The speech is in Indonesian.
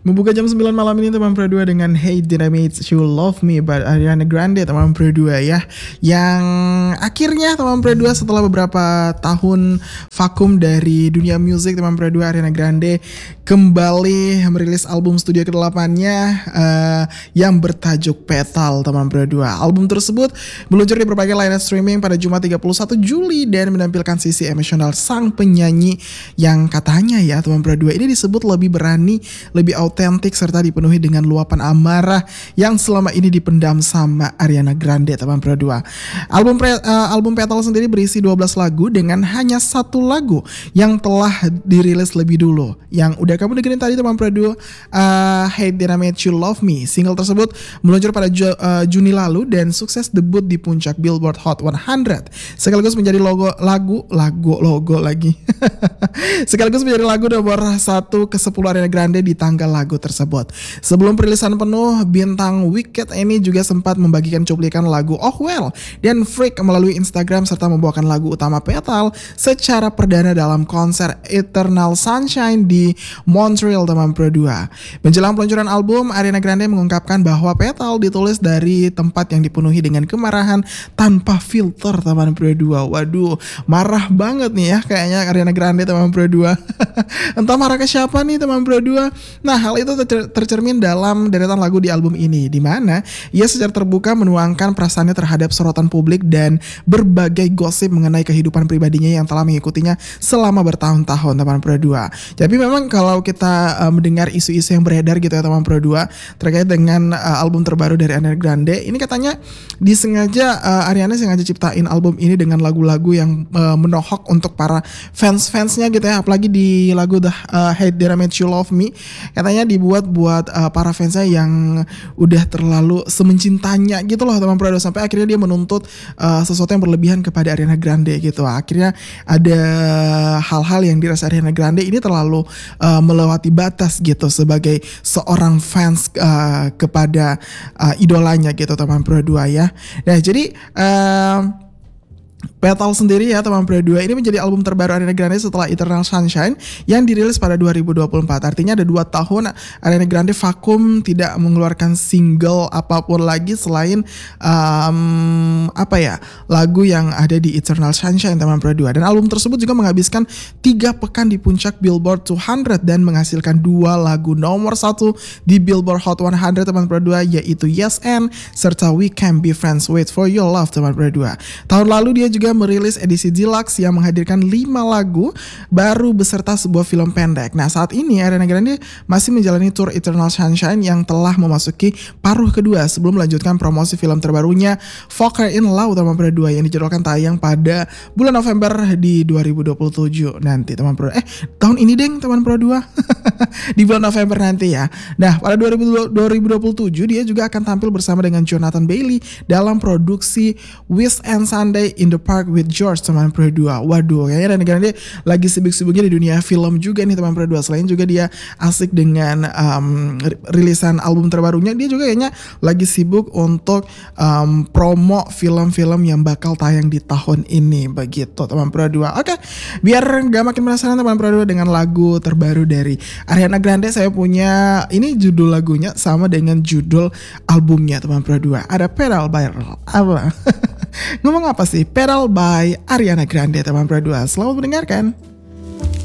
Membuka jam 9 malam ini teman Pro 2 dengan Hey Dynamite You Love Me by Ariana Grande teman Pro 2 ya. Yang akhirnya teman Pro 2 setelah beberapa tahun vakum dari dunia musik, teman Pro 2 Ariana Grande kembali merilis album studio ke-8-nya yang bertajuk Petal teman Pro 2. Album tersebut meluncur di berbagai layanan streaming pada Jumat 31 Juli dan menampilkan sisi emosional sang penyanyi yang katanya ya teman Pro 2 ini disebut lebih berani, lebih autentik serta dipenuhi dengan luapan amarah yang selama ini dipendam sama Ariana Grande teman Pro 2. Album Petal sendiri berisi 12 lagu dengan hanya satu lagu yang telah dirilis lebih dulu. Yang udah kamu dengerin tadi teman Pro 2, Hey Dynamite You Love Me. Single tersebut meluncur pada Juni lalu dan sukses debut di puncak Billboard Hot 100. Sekaligus menjadi logo lagi. Sekaligus menjadi lagu nomor 1 ke-10 Ariana Grande di tanggal lagu tersebut. Sebelum perilisan penuh, bintang Wicked ini juga sempat membagikan cuplikan lagu Oh Well dan Freak melalui Instagram serta membawakan lagu utama Petal secara perdana dalam konser Eternal Sunshine di Montreal teman Pro 2. Menjelang peluncuran album, Ariana Grande mengungkapkan bahwa Petal ditulis dari tempat yang dipenuhi dengan kemarahan tanpa filter teman Pro 2. Waduh, marah banget nih ya kayaknya Ariana Grande teman Pro 2. Entah marah ke siapa nih teman Pro 2. Nah, hal itu tercermin dalam deretan lagu di album ini, di mana ia secara terbuka menuangkan perasaannya terhadap sorotan publik dan berbagai gosip mengenai kehidupan pribadinya yang telah mengikutinya selama bertahun-tahun teman Pro 2. Jadi memang kalau kita mendengar isu-isu yang beredar gitu ya teman Pro 2 terkait dengan album terbaru dari Ariana Grande, ini katanya Ariana sengaja ciptain album ini dengan lagu-lagu yang menohok untuk para fans-fansnya gitu ya, apalagi di lagu Hey Dynamite You Love Me katanya dibuat buat para fansnya yang udah terlalu semencintanya gitu loh teman Pro 2, sampai akhirnya dia menuntut sesuatu yang berlebihan kepada Ariana Grande gitu. Akhirnya ada hal-hal yang dirasa Ariana Grande ini terlalu melewati batas gitu sebagai seorang fans kepada idolanya gitu teman Pro 2 ya. Nah jadi Petal sendiri ya teman Pro 2 ini menjadi album terbaru Ariana Grande setelah Eternal Sunshine yang dirilis pada 2024. Artinya ada 2 tahun Ariana Grande vakum tidak mengeluarkan single apapun lagi selain lagu yang ada di Eternal Sunshine teman Pro 2. Dan album tersebut juga menghabiskan 3 pekan di puncak Billboard 200 dan menghasilkan 2 lagu nomor 1 di Billboard Hot 100 teman Pro 2, yaitu Yes and serta We Can Be Friends, Wait for Your Love teman Pro 2. Tahun lalu dia juga merilis edisi deluxe yang menghadirkan 5 lagu baru beserta sebuah film pendek. Nah saat ini Ariana Grande masih menjalani tour Eternal Sunshine yang telah memasuki paruh kedua sebelum melanjutkan promosi film terbarunya Fucker in Love teman Pro 2 yang dijadwalkan tayang pada bulan November di 2027 nanti teman Pro. Tahun ini deng teman Pro 2 di bulan November nanti ya. Nah pada 2027 dia juga akan tampil bersama dengan Jonathan Bailey dalam produksi Wish and Sunday in the Park with George teman Pro 2. Waduh, kayaknya Ariana Grande lagi sibuk-sibuknya di dunia film juga nih teman Pro 2. Selain juga dia asik dengan rilisan album terbarunya, dia juga kayaknya lagi sibuk untuk promo film-film yang bakal tayang di tahun ini begitu teman Pro 2. Oke, biar gak makin penasaran teman Pro 2 dengan lagu terbaru dari Ariana Grande, saya punya ini judul lagunya sama dengan judul albumnya teman Pro 2. Ada Pedal by apa? Ngomong apa sih? Pedal by Ariana Grande teman Pro 2. Selamat mendengarkan.